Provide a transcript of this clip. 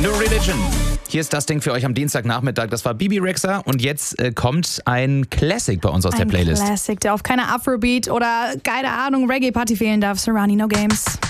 New Religion. Hier ist das Ding für euch am Dienstagnachmittag. Das war Bebe Rexha und jetzt kommt ein Classic bei uns aus der Playlist. Ein Classic, der auf keiner Afrobeat oder, keine Ahnung, Reggae-Party fehlen darf. Serrani, No Games.